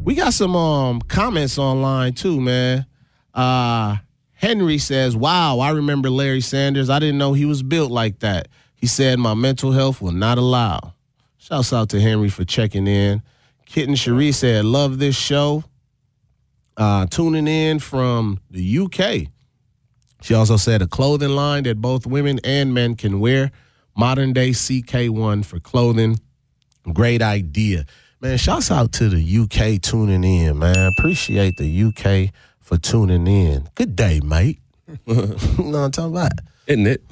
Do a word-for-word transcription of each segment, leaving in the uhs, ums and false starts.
We got some um comments online too, man. Uh, Henry says, wow, I remember Larry Sanders. I didn't know he was built like that. He said my mental health will not allow. Shouts out to Henry for checking in. Kitten Cherie said, love this show. Uh, tuning in from the U K. She also said a clothing line that both women and men can wear. Modern day C K one for clothing. Great idea. Man, shouts out to the U K tuning in, man. Appreciate the U K for tuning in. Good day, mate. You know what I'm talking about? Isn't it?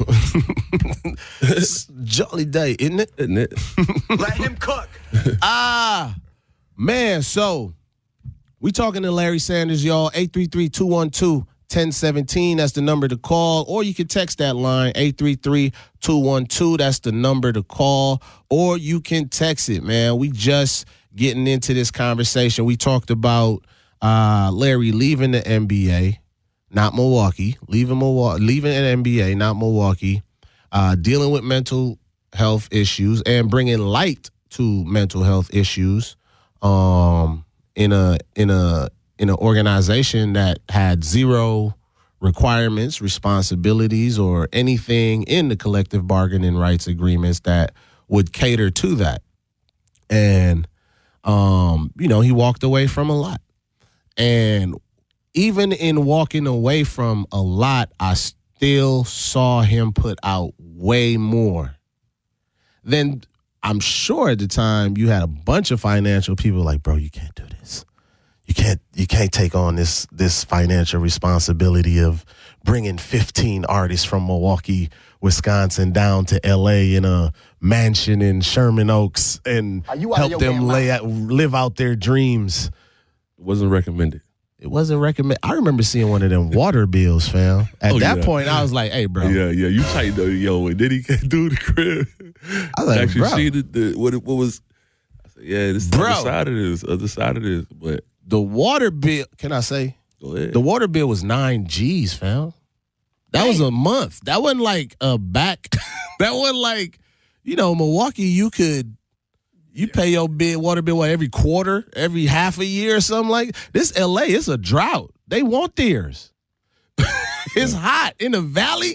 It's a jolly day, isn't it? Isn't it? Let him cook. Ah, man, so we talking to Larry Sanders, y'all. eight three three, two one two, one zero one seven. That's the number to call. Or you can text that line, eight three three, two one two. That's the number to call. Or you can text it, man. We just getting into this conversation. We talked about uh, Larry leaving the N B A, not Milwaukee, leaving Milwaukee, leaving an N B A, not Milwaukee, uh, dealing with mental health issues and bringing light to mental health issues um, in a in a in an organization that had zero requirements, responsibilities, or anything in the collective bargaining rights agreements that would cater to that. And um, you know, he walked away from a lot. And even in walking away from a lot, I still saw him put out way more. Then I'm sure at the time you had a bunch of financial people like, bro, you can't do this. You can't you can't take on this this financial responsibility of bringing fifteen artists from Milwaukee, Wisconsin down to L A in a mansion in Sherman Oaks and help them lay out, live out their dreams. It wasn't recommended. It wasn't recommended. I remember seeing one of them water bills, fam. At Oh, that yeah. point, I was like, hey, bro. Yeah, yeah. You tight though, yo. And then he came through the crib. I was like, actually bro. see the, the what it, what was. I said, yeah, this is the Bro. other side of this, other side of this. But The water bill, can I say? go ahead. The water bill was nine G's, fam. That was a month. That wasn't like a back. That wasn't like, you know, Milwaukee, you could, you pay your bill, water bill, what, every quarter, every half a year or something like this. L A, it's a drought. They want theirs. It's hot in the valley.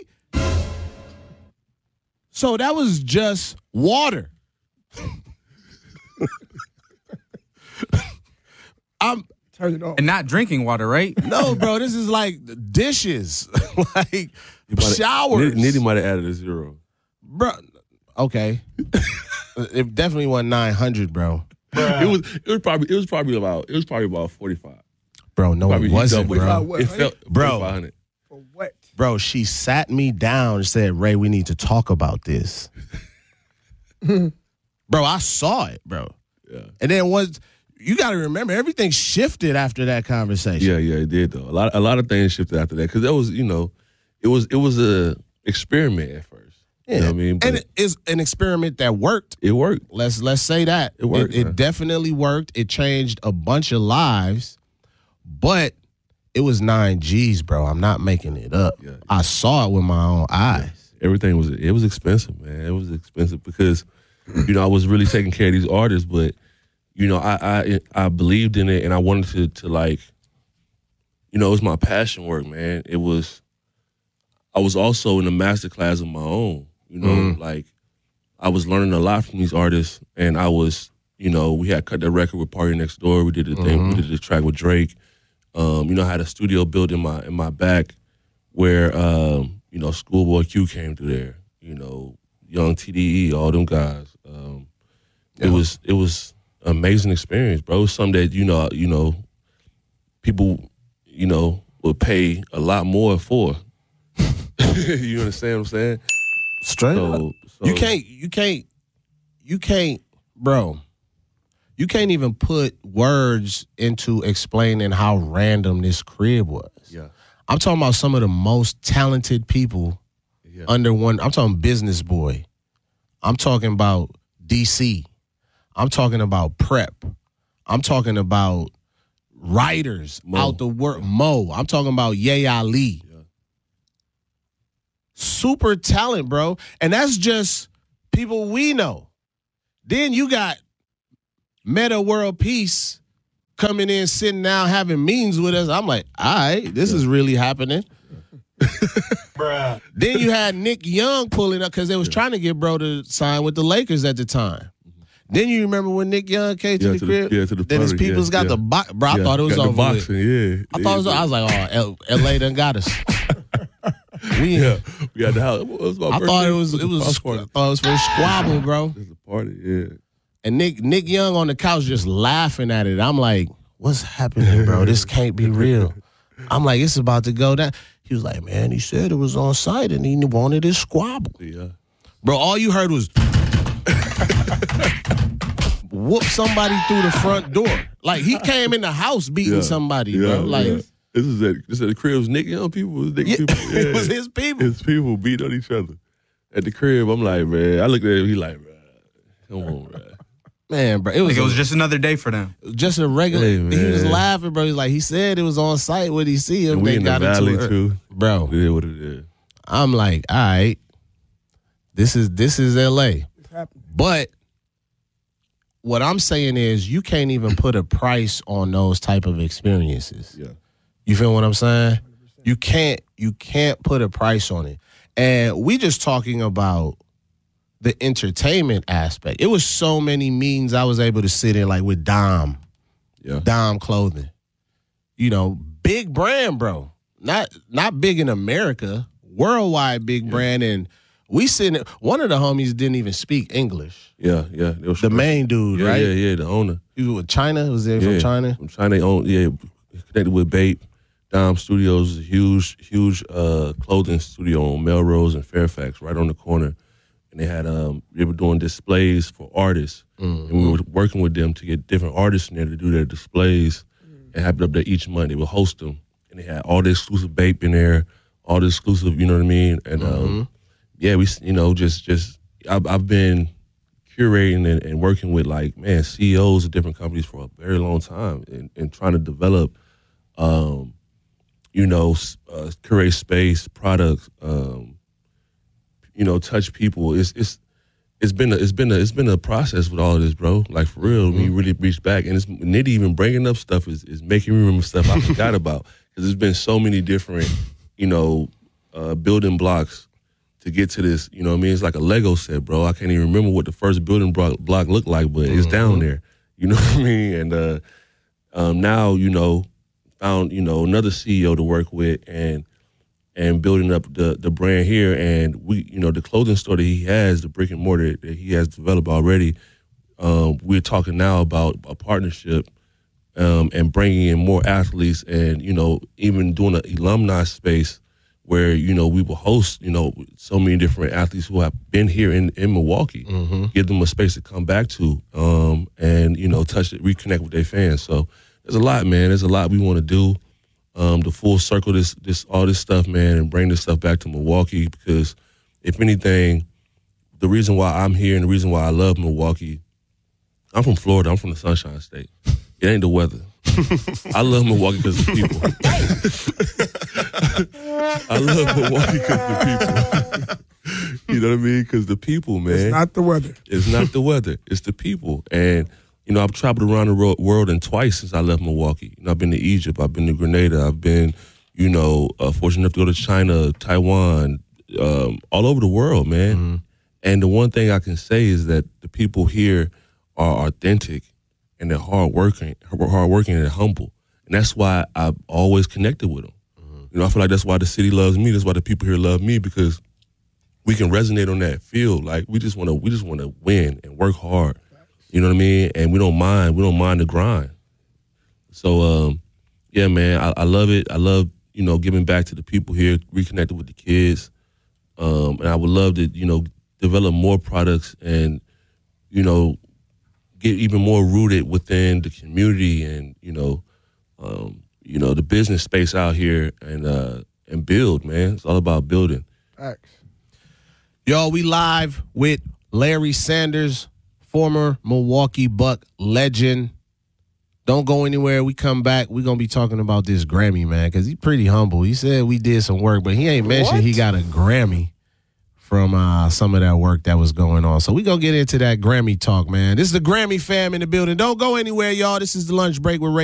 So that was just water. I'm Turn it off. And not drinking water, right? no, bro. This is like dishes, like He might have- showers. Nitty Nitty might have added a zero. bro. Okay, it definitely wasn't nine hundred, bro. It was it was probably it was probably about it was probably about forty five. Bro, no, Probably it wasn't, double it. bro. What, It honey? felt Bro. five hundred. For what? Bro, she sat me down and said, "Ray, we need to talk about this." Bro, I saw it, bro. Yeah. And then was you got to remember everything shifted after that conversation. Yeah, yeah, it did though. A lot, a lot of things shifted after that because that was, you know, it was, it was a experiment at first. Yeah. You know what I mean? But And it is an experiment that worked. it worked. Let's let's say that It worked, It, man. definitely worked. It changed a bunch of lives, but it was nine G's, bro. I'm not making it up. Yeah. I saw it with my own eyes. Everything was, it was expensive, man. It was expensive because, you know, I was really taking care of these artists, but you know, I I I believed in it and I wanted to to like, you know, it was my passion work, man. It was. I was also in a master class of my own. You know, Mhm. like I was learning a lot from these artists, and I was, you know, we had cut the record with Party Next Door. We did the thing. We did the track with Drake. Um, you know, I had a studio built in my in my back where um, you know, Schoolboy Q came through there. You know, Young T D E, all them guys. Um, It was it was an amazing experience, bro. It was something that you know you know people you know would pay a lot more for. You understand what I'm saying? Straight up. So, so You can't, you can't, you can't, bro. You can't even put words into explaining how random this crib was. Yeah. I'm talking about some of the most talented people Yeah. under one. I'm talking Business Boy. I'm talking about D C. I'm talking about Prep. I'm talking about writers Mo. out the work. Mo. I'm talking about Ye Ali. Yeah. Super talent, bro. And that's just people we know. Then you got Meta World Peace coming in, sitting down, having meetings with us. I'm like, all right, this yeah. is really happening. Then you had Nick Young pulling up because they was yeah. trying to get bro to sign with the Lakers at the time. Then you remember when Nick Young came to yeah, the to crib? The, yeah, to the then his party, people's yeah, got yeah. the box. Bro, I yeah, thought it was got over the boxing, with. Yeah, I thought it was. I was like, oh, L- L.A. done got us. we, yeah, we had the house. It was my I birthday. thought it was. It was. I thought it was for a squabble, bro. It's a party, yeah. And Nick Nick Young on the couch just laughing at it. I'm like, what's happening, bro? This can't be real. I'm like, it's about to go down. He was like, man, he said it was on site and he wanted his squabble. Yeah. Bro, all you heard was whoop somebody through the front door. Like, he came in the house beating yeah. somebody, yeah, bro. Like, yeah. This is at this at the crib's Nick Young people. It was Nick yeah, people. Yeah. It was his people. His people beat on each other. At the crib, I'm like, man, I looked at him, he like, man, come on, man. Man, bro, it was, like a, it was just another day for them. Just a regular. Hey, he was laughing, bro. He's like, he said it was on site. What he see him? And we they in got the valley into it. too, bro. Yeah, what it is. I'm like, all right, this is this is L A. But what I'm saying is, you can't even put a price on those type of experiences. Yeah, you feel what I'm saying? You can't you can't put a price on it. And we just talking about the entertainment aspect. It was so many meetings I was able to sit in, like with Dom, yeah, Dom Clothing. You know, big brand, bro. Not not big in America, worldwide big yeah. brand. And we sitting. One of the homies didn't even speak English. Yeah, yeah. The main dude, yeah, right? Yeah, yeah, the owner. He was with China. Was there yeah, from China? From China, own. Yeah, connected with Bape. Dom Studios is a huge, huge uh, clothing studio on Melrose and Fairfax, right on the corner. And they had um, they were doing displays for artists, mm-hmm. and we were working with them to get different artists in there to do their displays, mm-hmm. and have it up there each month. They would host them, and they had all the exclusive Bape in there, all the exclusive, you know what I mean? And mm-hmm. um, yeah, we, you know, just just I've, I've been curating and, and working with like man C E Os of different companies for a very long time, and, and trying to develop, um, you know, uh, curate space, products. Um, You know, touch people. It's it's it's been a, it's been a, it's been a process with all of this, bro. Like for real, mm-hmm. we really reached back, and it's Nitty even bringing up stuff is, is making me remember stuff I forgot about because there's been so many different, you know, uh, building blocks to get to this. You know what I mean? It's like a Lego set, bro. I can't even remember what the first building block, block looked like, but mm-hmm. it's down there. You know what I mean? And uh, um, now, you know, found you know another C E O to work with, and. and building up the, the brand here. And we, you know, the clothing store that he has, the brick and mortar that he has developed already, um, we're talking now about a partnership um, and bringing in more athletes and, you know, even doing an alumni space where, you know, we will host, you know, so many different athletes who have been here in, in Milwaukee, mm-hmm. give them a space to come back to um, and, you know, touch it, reconnect with their fans. So there's a lot, man. There's a lot we want to do. Um, to full circle this, this, all this stuff, man, and bring this stuff back to Milwaukee. Because, if anything, the reason why I'm here and the reason why I love Milwaukee, I'm from Florida. I'm from the Sunshine State. It ain't the weather. I love Milwaukee because of the people. I love Milwaukee because of the people. You know what I mean? Because the people, man. It's not the weather. It's not the weather. It's the people. And you know, I've traveled around the ro- world and twice since I left Milwaukee. You know, I've been to Egypt, I've been to Grenada, I've been, you know, uh, fortunate enough to go to China, Taiwan, um, all over the world, man. Mm-hmm. And the one thing I can say is that the people here are authentic and they're hardworking, hardworking and humble, and that's why I've always connected with them. Mm-hmm. You know, I feel like that's why the city loves me. That's why the people here love me because we can resonate on that field. Like we just want to, we just want to win and work hard. You know what I mean? And we don't mind. We don't mind the grind. So, um, yeah, man, I, I love it. I love, you know, giving back to the people here, reconnecting with the kids. Um, and I would love to, you know, develop more products and, you know, get even more rooted within the community and, you know, um, you know, the business space out here and uh, and build, man. It's all about building. Thanks. Yo, we live with Larry Sanders, former Milwaukee Buck legend. Don't go anywhere. We come back. We're going to be talking about this Grammy, man, because he's pretty humble. He said we did some work, but he ain't mentioned what? He got a Grammy from uh, some of that work that was going on. So we going to get into that Grammy talk, man. This is the Grammy fam in the building. Don't go anywhere, y'all. This is the lunch break with Ray.